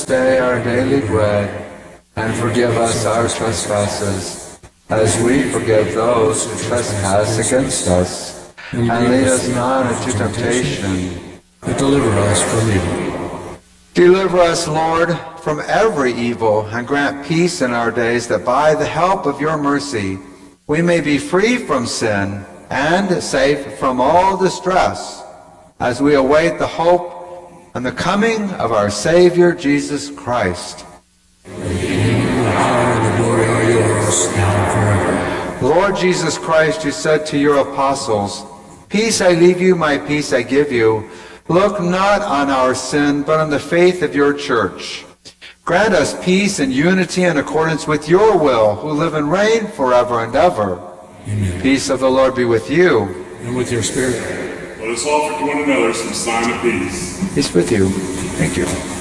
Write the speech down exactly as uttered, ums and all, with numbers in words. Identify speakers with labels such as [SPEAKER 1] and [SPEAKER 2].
[SPEAKER 1] day our daily bread, and forgive us our trespasses, as we forgive those who trespass against us. And lead us not into temptation,
[SPEAKER 2] but deliver us from evil.
[SPEAKER 1] Deliver us, Lord, from every evil, and grant peace in our days, that by the help of your mercy we may be free from sin and safe from all distress, as we await the hope and the coming of our Savior, Jesus Christ.
[SPEAKER 2] The kingdom, the power, and the glory are yours, now and forever.
[SPEAKER 1] Lord Jesus Christ, you said to your apostles, "Peace I leave you, my peace I give you. Look not on our sin, but on the faith of your church. Grant us peace and unity in accordance with your will, who live and reign forever and ever."
[SPEAKER 2] Amen.
[SPEAKER 1] Peace of the Lord be with you.
[SPEAKER 2] And with your spirit.
[SPEAKER 3] Let us offer to one another some sign of peace.
[SPEAKER 1] Peace with you. Thank you.